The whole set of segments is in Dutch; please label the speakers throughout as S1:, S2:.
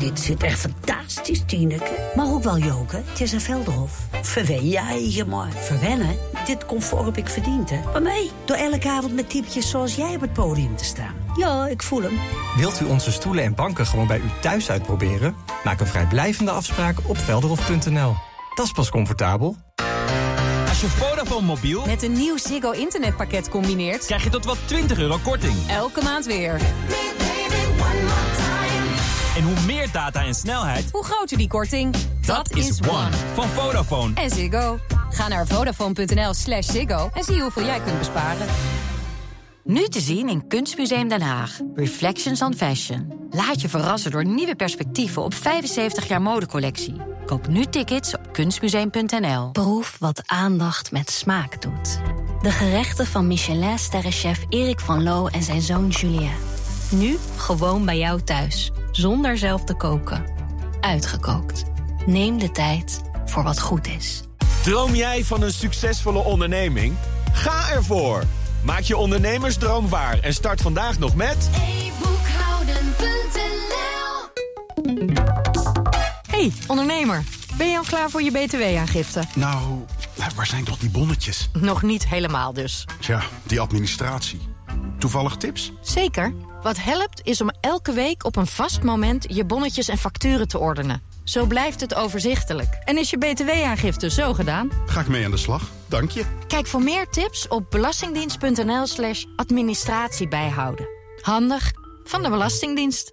S1: dit zit echt fantastisch, Tineke. Maar ook wel joken, het is een Velderhof. Verwen jij je maar. Verwennen? Dit comfort heb ik verdiend, hè. Maar mee, door elke avond met typetjes zoals jij op het podium te staan. Ja, ik voel hem.
S2: Wilt u onze stoelen en banken gewoon bij u thuis uitproberen? Maak een vrijblijvende afspraak op velderhof.nl. Dat is pas comfortabel.
S3: Als je Vodafone mobiel
S4: met een nieuw Ziggo internetpakket combineert,
S3: krijg je tot wel €20 korting.
S4: Elke maand weer.
S3: En hoe meer data en snelheid,
S4: hoe groter die korting.
S3: Dat is One van Vodafone.
S4: En Ziggo. Ga naar vodafone.nl/Ziggo en zie hoeveel jij kunt besparen.
S5: Nu te zien in Kunstmuseum Den Haag. Reflections on Fashion. Laat je verrassen door nieuwe perspectieven op 75 jaar modecollectie. Koop nu tickets op kunstmuseum.nl.
S6: Proef wat aandacht met smaak doet. De gerechten van Michelin-sterrenchef Erik van Loo en zijn zoon Julien. Nu gewoon bij jou thuis, zonder zelf te koken. Uitgekookt. Neem de tijd voor wat goed is.
S7: Droom jij van een succesvolle onderneming? Ga ervoor! Maak je ondernemersdroom waar en start vandaag nog met
S8: e-boekhouden.nl.
S9: Hey, ondernemer. Ben je al klaar voor je btw-aangifte?
S10: Nou, waar zijn toch die bonnetjes?
S9: Nog niet helemaal dus.
S10: Tja, die administratie. Toevallig tips?
S9: Zeker. Wat helpt is om elke week op een vast moment je bonnetjes en facturen te ordenen. Zo blijft het overzichtelijk. En is je btw-aangifte zo gedaan?
S10: Ga ik mee aan de slag. Dank je.
S9: Kijk voor meer tips op belastingdienst.nl/administratie bijhouden. Handig van de Belastingdienst.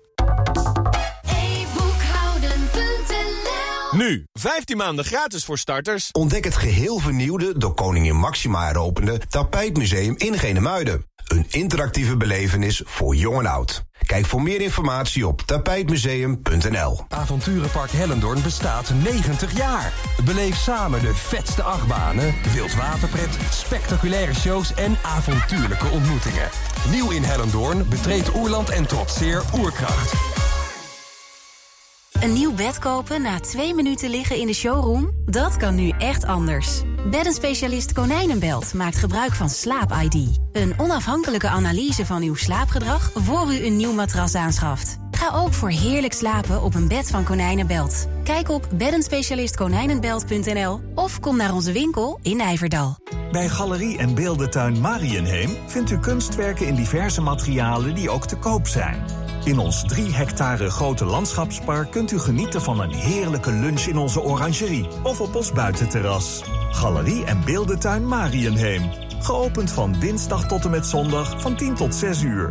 S7: e-boekhouden.nl. Nu, 15 maanden gratis voor starters.
S11: Ontdek het geheel vernieuwde, door koningin Máxima heropende Tapijtmuseum in Genemuiden. Een interactieve belevenis voor jong en oud. Kijk voor meer informatie op tapijtmuseum.nl.
S12: Avonturenpark Hellendoorn bestaat 90 jaar. Beleef samen de vetste achtbanen, wildwaterpret, spectaculaire shows en avontuurlijke ontmoetingen. Nieuw in Hellendoorn, betreed Oerland en trotseer Oerkracht.
S6: Een nieuw bed kopen na 2 minuten liggen in de showroom? Dat kan nu echt anders. Beddenspecialist Konijnenbelt maakt gebruik van Slaap-ID. Een onafhankelijke analyse van uw slaapgedrag voor u een nieuw matras aanschaft. Ga ook voor heerlijk slapen op een bed van Konijnenbelt. Kijk op beddenspecialistkonijnenbelt.nl of kom naar onze winkel in Nijverdal.
S13: Bij Galerie en Beeldentuin Marienheem vindt u kunstwerken in diverse materialen die ook te koop zijn. In ons 3 hectare grote landschapspark kunt u genieten van een heerlijke lunch in onze orangerie of op ons buitenterras. Galerie en Beeldentuin Marienheem. Geopend van dinsdag tot en met zondag van 10 tot 6 uur.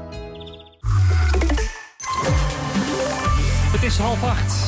S14: Het is 7:30.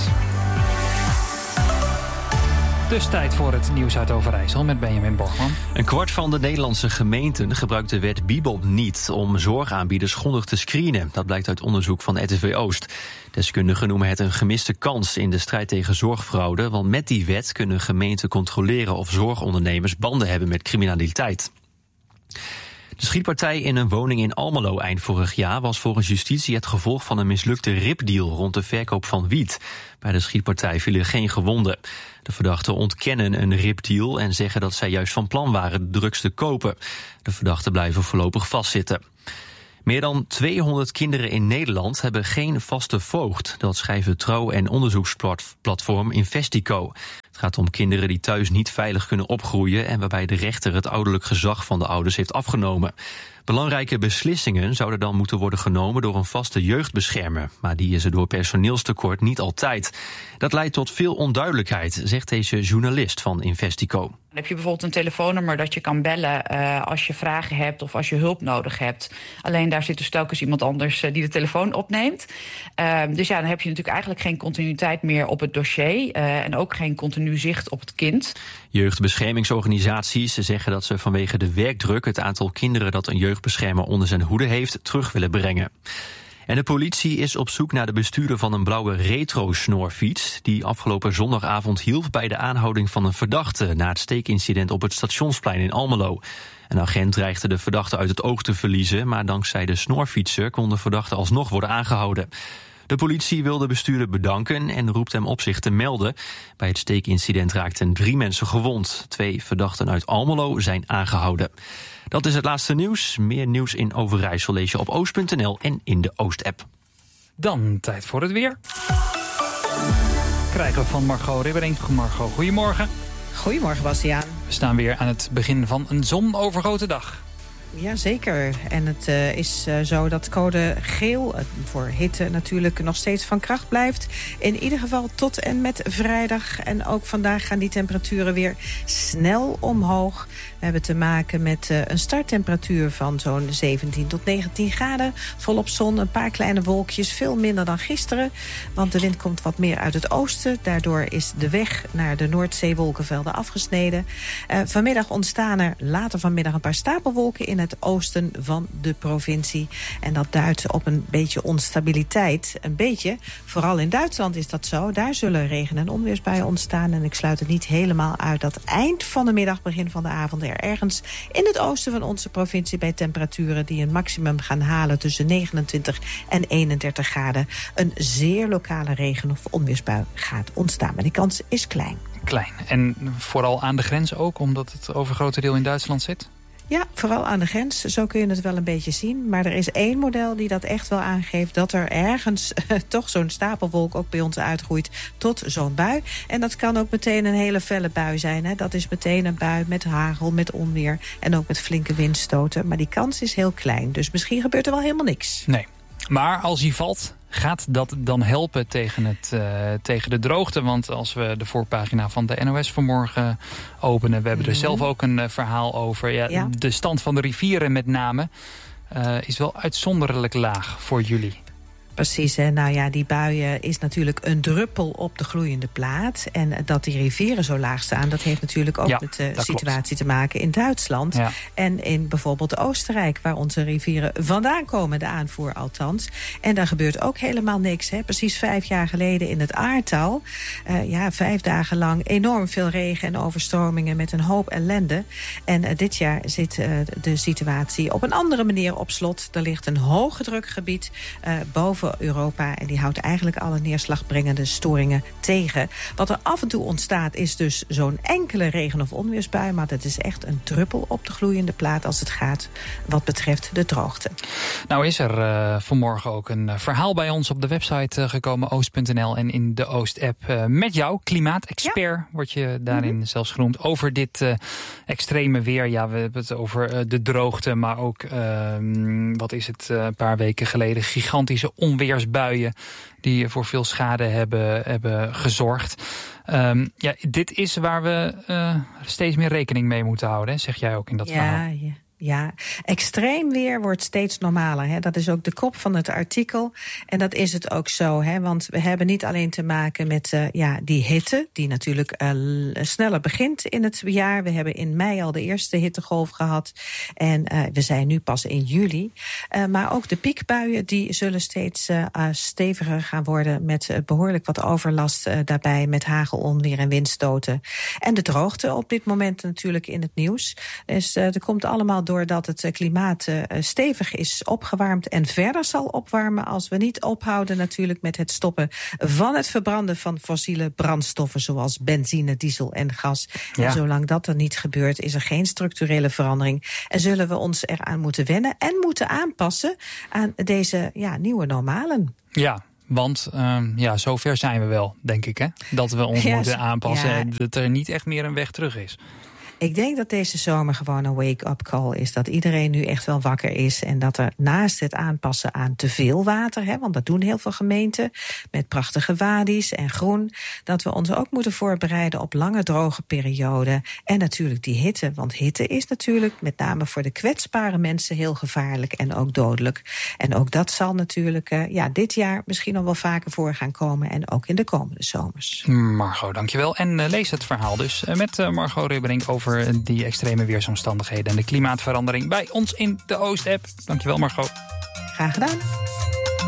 S14: Dus tijd voor het nieuws uit Overijssel met Benjamin Borgman.
S15: Een kwart van de Nederlandse gemeenten gebruikt de wet Bibop niet om zorgaanbieders grondig te screenen. Dat blijkt uit onderzoek van RTV Oost. Deskundigen noemen het een gemiste kans in de strijd tegen zorgfraude, want met die wet kunnen gemeenten controleren of zorgondernemers banden hebben met criminaliteit. De schietpartij in een woning in Almelo eind vorig jaar was volgens justitie het gevolg van een mislukte ripdeal rond de verkoop van wiet. Bij de schietpartij vielen geen gewonden. De verdachten ontkennen een ripdeal en zeggen dat zij juist van plan waren de drugs te kopen. De verdachten blijven voorlopig vastzitten. Meer dan 200 kinderen in Nederland hebben geen vaste voogd. Dat schrijven trouw- en onderzoeksplatform Investico. Het gaat om kinderen die thuis niet veilig kunnen opgroeien en waarbij de rechter het ouderlijk gezag van de ouders heeft afgenomen. Belangrijke beslissingen zouden dan moeten worden genomen door een vaste jeugdbeschermer. Maar die is er door personeelstekort niet altijd. Dat leidt tot veel onduidelijkheid, zegt deze journalist van Investico.
S16: Dan heb je bijvoorbeeld een telefoonnummer dat je kan bellen als je vragen hebt of als je hulp nodig hebt. Alleen daar zit dus telkens iemand anders die de telefoon opneemt. Dus ja, dan heb je natuurlijk eigenlijk geen continuïteit meer op het dossier en ook geen continu zicht op het kind.
S15: Jeugdbeschermingsorganisaties zeggen dat ze vanwege de werkdruk het aantal kinderen dat een jeugdbeschermer onder zijn hoede heeft terug willen brengen. En de politie is op zoek naar de bestuurder van een blauwe retro-snorfiets die afgelopen zondagavond hielp bij de aanhouding van een verdachte na het steekincident op het Stationsplein in Almelo. Een agent dreigde de verdachte uit het oog te verliezen, maar dankzij de snorfietser kon de verdachte alsnog worden aangehouden. De politie wil de bestuurder bedanken en roept hem op zich te melden. Bij het steekincident raakten 3 mensen gewond. 2 verdachten uit Almelo zijn aangehouden. Dat is het laatste nieuws. Meer nieuws in Overijssel lees je op oost.nl en in de Oost-app.
S14: Dan tijd voor het weer. krijgen we van Margot Ribberink. Margot, goedemorgen.
S17: Goedemorgen, Bastiaan.
S14: We staan weer aan het begin van een zonovergoten dag.
S17: Jazeker. En het is zo dat code geel voor hitte natuurlijk nog steeds van kracht blijft. In ieder geval tot en met vrijdag. En ook vandaag gaan die temperaturen weer snel omhoog. We hebben te maken met een starttemperatuur van zo'n 17 tot 19 graden. Volop zon, een paar kleine wolkjes, veel minder dan gisteren. Want de wind komt wat meer uit het oosten. Daardoor is de weg naar de Noordzeewolkenvelden afgesneden. Vanmiddag ontstaan er later vanmiddag een paar stapelwolken in het oosten van de provincie. En dat duidt op een beetje onstabiliteit. Een beetje. Vooral in Duitsland is dat zo. Daar zullen regen- en onweersbuien ontstaan. En ik sluit het niet helemaal uit dat eind van de middag, begin van de avond, er ergens in het oosten van onze provincie bij temperaturen die een maximum gaan halen tussen 29 en 31 graden... een zeer lokale regen- of onweersbui gaat ontstaan. Maar die kans is klein.
S14: Klein. En vooral aan de grens ook, omdat het overgrote deel in Duitsland zit?
S17: Ja, vooral aan de grens. Zo kun je het wel een beetje zien. Maar er is één model die dat echt wel aangeeft, dat er ergens toch zo'n stapelwolk ook bij ons uitgroeit tot zo'n bui. En dat kan ook meteen een hele felle bui zijn. Hè. Dat is meteen een bui met hagel, met onweer en ook met flinke windstoten. Maar die kans is heel klein. Dus misschien gebeurt er wel helemaal niks.
S14: Nee. Maar als hij valt, gaat dat dan helpen tegen de droogte? Want als we de voorpagina van de NOS vanmorgen openen, we hebben er zelf ook een verhaal over. Ja. De stand van de rivieren met name is wel uitzonderlijk laag voor jullie.
S17: Precies, hè. Nou ja, die buien is natuurlijk een druppel op de gloeiende plaat. En dat die rivieren zo laag staan, dat heeft natuurlijk ook met de situatie te maken in Duitsland. Ja. En in bijvoorbeeld Oostenrijk, waar onze rivieren vandaan komen, de aanvoer althans. En daar gebeurt ook helemaal niks. Hè. Precies 5 jaar geleden in het Aartal. 5 dagen lang enorm veel regen en overstromingen met een hoop ellende. En dit jaar zit de situatie op een andere manier op slot. Er ligt een hoge drukgebied boven Europa en die houdt eigenlijk alle neerslagbrengende storingen tegen. Wat er af en toe ontstaat is dus zo'n enkele regen- of onweersbui, maar dat is echt een druppel op de gloeiende plaat als het gaat wat betreft de droogte.
S14: Nou is er vanmorgen ook een verhaal bij ons op de website gekomen, oost.nl en in de Oost-app met jou, klimaatexpert word je daarin zelfs genoemd, over dit extreme weer. Ja, we hebben het over de droogte, maar ook, een paar weken geleden, gigantische onweersbuien die voor veel schade hebben gezorgd. Dit is waar we steeds meer rekening mee moeten houden, hè? Zeg jij ook in dat verhaal.
S17: Ja, extreem weer wordt steeds normaler. Hè. Dat is ook de kop van het artikel. En dat is het ook zo. Hè. Want we hebben niet alleen te maken met die hitte, die natuurlijk sneller begint in het jaar. We hebben in mei al de eerste hittegolf gehad. En we zijn nu pas in juli. Maar ook de piekbuien, die zullen steeds steviger gaan worden, met behoorlijk wat overlast daarbij, met hagel, onweer en windstoten. En de droogte op dit moment natuurlijk in het nieuws. Dus er komt allemaal doordat het klimaat stevig is opgewarmd en verder zal opwarmen als we niet ophouden natuurlijk met het stoppen van het verbranden van fossiele brandstoffen zoals benzine, diesel en gas. Ja. En zolang dat er niet gebeurt, is er geen structurele verandering en zullen we ons eraan moeten wennen en moeten aanpassen aan deze nieuwe normalen.
S14: Ja. Want zover zijn we wel, denk ik, hè? Dat we ons moeten aanpassen en dat er niet echt meer een weg terug is.
S17: Ik denk dat deze zomer gewoon een wake-up call is. Dat iedereen nu echt wel wakker is. En dat er naast het aanpassen aan te veel water, hè, want dat doen heel veel gemeenten, met prachtige wadi's en groen, dat we ons ook moeten voorbereiden op lange droge perioden. En natuurlijk die hitte. Want hitte is natuurlijk met name voor de kwetsbare mensen heel gevaarlijk en ook dodelijk. En ook dat zal natuurlijk dit jaar misschien nog wel vaker voor gaan komen. En ook in de komende zomers.
S14: Margot, dankjewel. En lees het verhaal dus met Margot Ribberink over die extreme weersomstandigheden en de klimaatverandering bij ons in de Oost-app. Dankjewel, Margot.
S17: Graag gedaan.